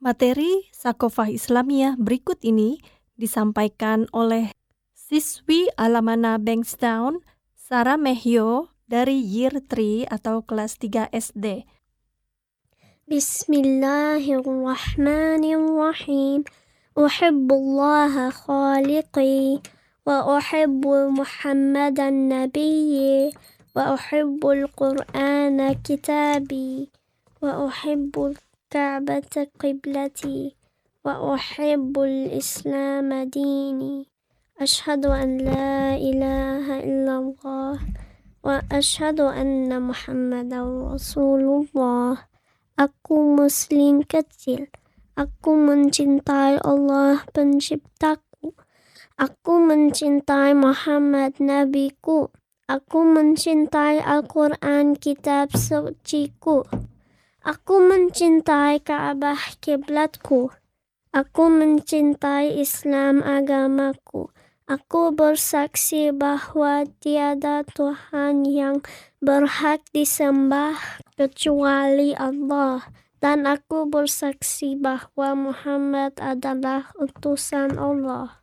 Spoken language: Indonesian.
Materi Sakofah Islamiyah berikut ini disampaikan oleh siswi Alamana Bankstown, Sarah Mehyo dari Year 3 atau kelas 3 SD. Bismillahirrahmanirrahim. Uhibbullaha khaliqi wa uhibbu Muhammadan nabiyyi wa uhibbul Qur'ana kitabi wa uhibbul Ka'bata qiblati wa uhibbul Islam dini. Ashhadu an la ilaha illallah wa ashhadu anna Muhammadan Rasulullah. Aku muslim kecil. Aku mencintai Allah penciptaku. Aku mencintai Muhammad nabiku. Aku mencintai Al-Quran kitab suciku. Aku mencintai Ka'bah kiblatku. Aku mencintai Islam agamaku. Aku bersaksi bahwa tiada Tuhan yang berhak disembah kecuali Allah. Dan aku bersaksi bahwa Muhammad adalah utusan Allah.